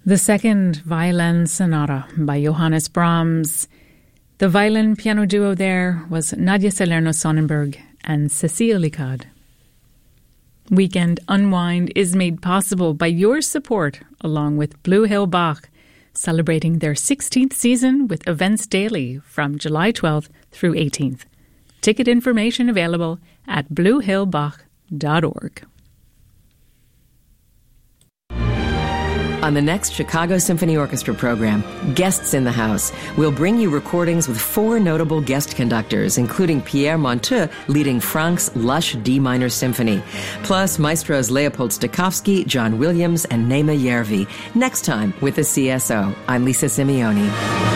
The Second Violin Sonata by Johannes Brahms. The violin-piano duo there was Nadia Salerno-Sonnenberg and Cécile Licard. Weekend Unwind is made possible by your support, along with Blue Hill Bach, celebrating their 16th season with events daily from July 12th through 18th. Ticket information available at bluehillbach.org. On the next Chicago Symphony Orchestra program, Guests in the House, we'll bring you recordings with 4 notable guest conductors, including Pierre Monteux leading Franck's lush D minor symphony, plus maestros Leopold Stokowski, John Williams, and Naima Yervi. Next time with the CSO. I'm Lisa Simeoni.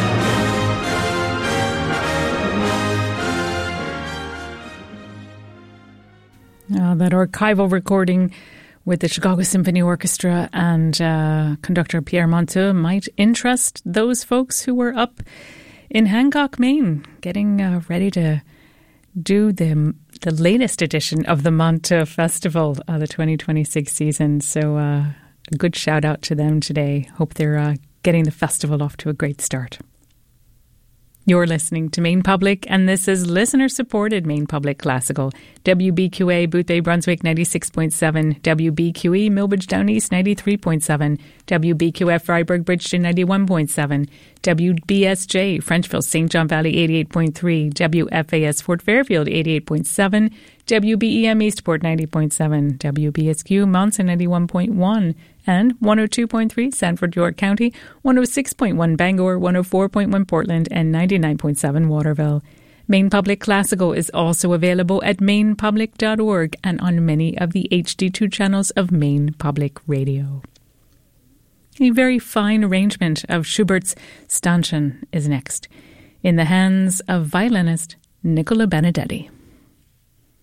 That archival recording with the Chicago Symphony Orchestra and conductor Pierre Monteux might interest those folks who were up in Hancock, Maine, getting ready to do the latest edition of the Monteux Festival, the 2026 season. So a good shout out to them today. Hope they're getting the festival off to a great start. You're listening to Maine Public, and this is listener-supported Maine Public Classical. WBQA Boothbay Brunswick 96.7, WBQE Millbridge Down East 93.7, WBQF Freiburg Bridgeton 91.7, WBSJ Frenchville St. John Valley 88.3, WFAS Fort Fairfield 88.7, WBEM Eastport 90.7, WBSQ Monson 91.1, and 102.3 Sanford, York County, 106.1 Bangor, 104.1 Portland, and 99.7 Waterville. Maine Public Classical is also available at mainepublic.org and on many of the HD2 channels of Maine Public Radio. A very fine arrangement of Schubert's Stanchen is next, in the hands of violinist Nicola Benedetti.